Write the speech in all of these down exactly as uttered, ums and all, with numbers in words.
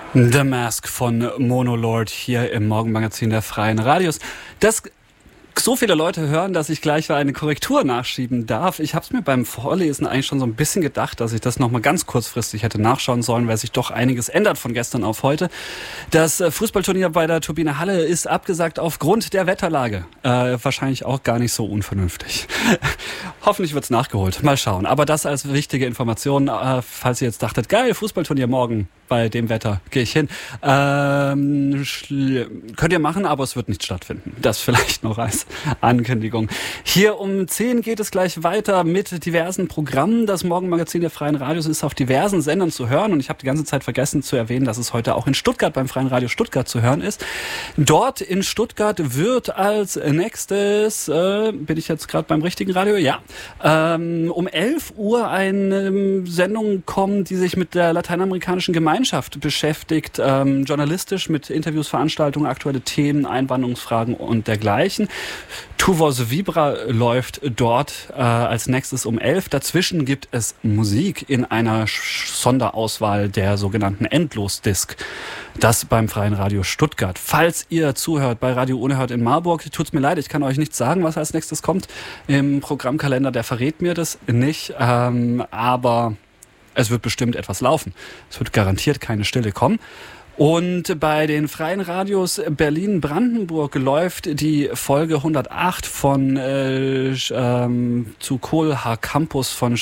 The Mask von Monolord hier im Morgenmagazin der Freien Radios. Das so viele Leute hören, dass ich gleich eine Korrektur nachschieben darf. Ich habe es mir beim Vorlesen eigentlich schon so ein bisschen gedacht, dass ich das nochmal ganz kurzfristig hätte nachschauen sollen, weil sich doch einiges ändert von gestern auf heute. Das Fußballturnier bei der Turbine Halle ist abgesagt aufgrund der Wetterlage. Äh, wahrscheinlich auch gar nicht so unvernünftig. Hoffentlich wird's nachgeholt. Mal schauen. Aber das als wichtige Information, äh, falls ihr jetzt dachtet, geil, Fußballturnier morgen. Bei dem Wetter gehe ich hin. Ähm, könnt ihr machen, aber es wird nicht stattfinden. Das vielleicht noch als Ankündigung. Hier um zehn geht es gleich weiter mit diversen Programmen. Das Morgenmagazin der Freien Radios ist auf diversen Sendern zu hören. Und ich habe die ganze Zeit vergessen zu erwähnen, dass es heute auch in Stuttgart beim Freien Radio Stuttgart zu hören ist. Dort in Stuttgart wird als nächstes, äh, bin ich jetzt gerade beim richtigen Radio? Ja. Ähm, um elf Uhr eine Sendung kommen, die sich mit der lateinamerikanischen Gemeinschaft beschäftigt, ähm, journalistisch mit Interviews, Veranstaltungen, aktuelle Themen, Einwanderungsfragen und dergleichen. Tu Voz Vibra läuft dort äh, als nächstes um elf. Dazwischen gibt es Musik in einer Sonderauswahl der sogenannten Endlosdisk. Das beim Freien Radio Stuttgart. Falls ihr zuhört bei Radio Unerhört in Marburg, tut's mir leid, ich kann euch nicht sagen, was als nächstes kommt. Im Programmkalender, der verrät mir das nicht, ähm, aber es wird bestimmt etwas laufen. Es wird garantiert keine Stille kommen. Und bei den Freien Radios Berlin-Brandenburg läuft die Folge hundertacht von äh, ähm, zu Kohlhaar Campus von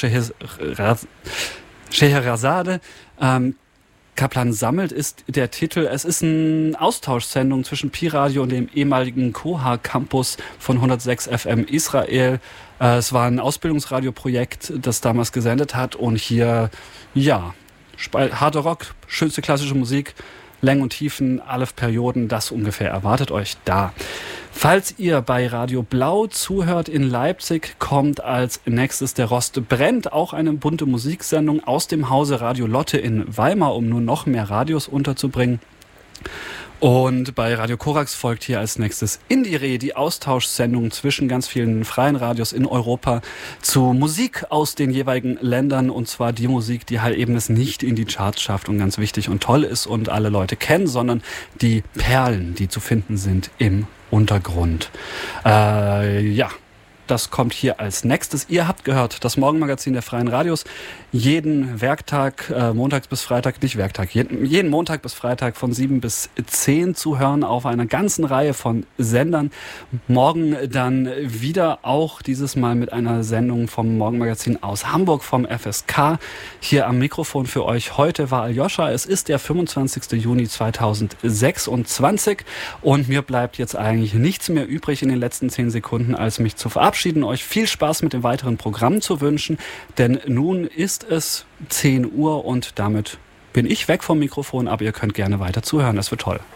Scheherazade. Ähm, Kaplan sammelt ist der Titel. Es ist eine Austauschsendung zwischen Pi-Radio und dem ehemaligen Kohlhaar Campus von hundertsechs F M Israel. Es war ein Ausbildungsradioprojekt, das damals gesendet hat. Und hier, ja, harter Rock, schönste klassische Musik, Längen und Tiefen, alle Perioden, das ungefähr erwartet euch da. Falls ihr bei Radio Blau zuhört in Leipzig, kommt als nächstes der Rost brennt, auch eine bunte Musiksendung aus dem Hause Radio Lotte in Weimar, um nur noch mehr Radios unterzubringen. Und bei Radio Korax folgt hier als nächstes Indire, die Austauschsendung zwischen ganz vielen freien Radios in Europa zu Musik aus den jeweiligen Ländern, und zwar die Musik, die halt eben es nicht in die Charts schafft und ganz wichtig und toll ist und alle Leute kennen, sondern die Perlen, die zu finden sind im Untergrund. Äh, ja. Das kommt hier als nächstes. Ihr habt gehört, das Morgenmagazin der Freien Radios, jeden Werktag, äh, montags bis Freitag, nicht Werktag, jeden, jeden Montag bis Freitag von sieben bis zehn zu hören auf einer ganzen Reihe von Sendern. Morgen dann wieder auch dieses Mal mit einer Sendung vom Morgenmagazin aus Hamburg vom F S K. Hier am Mikrofon für euch heute war Aljoscha. Es ist der fünfundzwanzigster Juni zweitausendsechsundzwanzig und mir bleibt jetzt eigentlich nichts mehr übrig in den letzten zehn Sekunden, als mich zu verabschieden. Euch viel Spaß mit dem weiteren Programm zu wünschen, denn nun ist es zehn Uhr und damit bin ich weg vom Mikrofon, aber ihr könnt gerne weiter zuhören, das wird toll.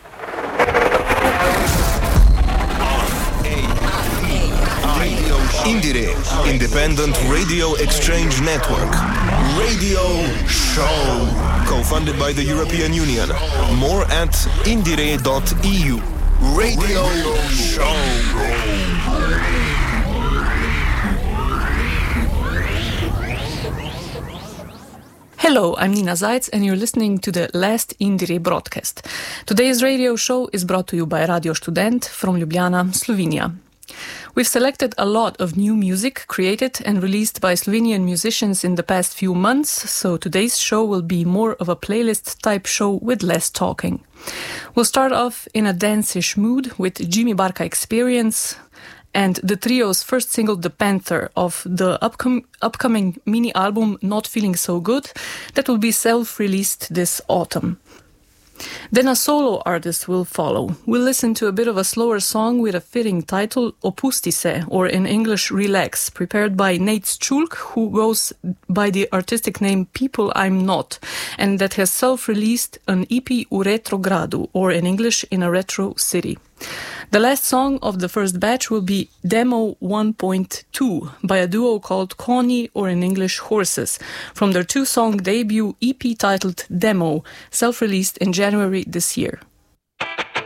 Indire, Independent Radio Exchange Network. Radio Show. Co-funded by the European Union. More at indire dot e u. Radio Show. Hello, I'm Nina Zajc and you're listening to the last Indire broadcast. Today's radio show is brought to you by Radio Student from Ljubljana, Slovenia. We've selected a lot of new music created and released by Slovenian musicians in the past few months, so today's show will be more of a playlist type show with less talking. We'll start off in a dance-ish mood with Jimmy Barka Experience and the trio's first single, The Panther, of the upcom- upcoming mini album Not Feeling So Good, that will be self-released this autumn. Then a solo artist will follow. We'll listen to a bit of a slower song with a fitting title, Opusti se, or in English, Relax, prepared by Nate Schulk, who goes by the artistic name People I'm Not, and that has self-released an E P U Retrogradu, or in English, In a Retro City. The last song of the first batch will be Demo one point two by a duo called Coney, or in English Horses, from their two-song debut E P titled Demo, self-released in January this year.